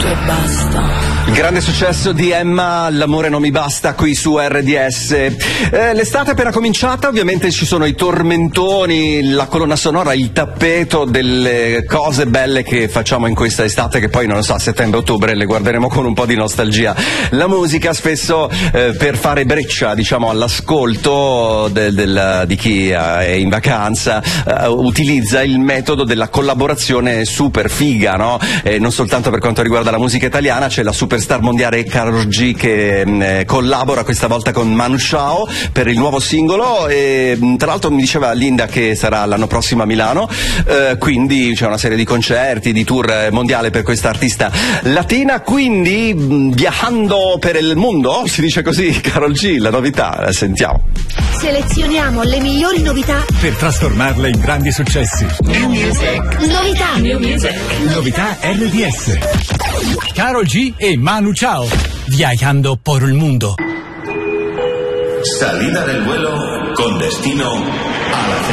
tutto e basta. Il grande successo di Emma, L'amore non mi basta, qui su RDS. L'estate è appena cominciata, ovviamente ci sono i tormentoni, la colonna sonora, il tappeto delle cose belle che facciamo in questa estate, che poi non lo so, a settembre-ottobre le guarderemo con un po' di nostalgia. La musica spesso per fare breccia, diciamo, all'ascolto di chi è in vacanza, utilizza il metodo della collaborazione super figa, no? Non soltanto per quanto riguarda la musica italiana, c'è la superstar mondiale Karol G che collabora questa volta con Manu Chao per il nuovo singolo, e tra l'altro mi diceva Linda che sarà l'anno prossimo a Milano, quindi c'è una serie di concerti, di tour mondiale per questa artista latina, quindi viajando per il mondo, si dice così. Karol G, la novità, sentiamo. Selezioniamo le migliori novità per trasformarle in grandi successi. New Music. Novità. New Music. Novità RDS. Karol G e Manu Chao, viajando por el mundo. Salida del vuelo con destino a la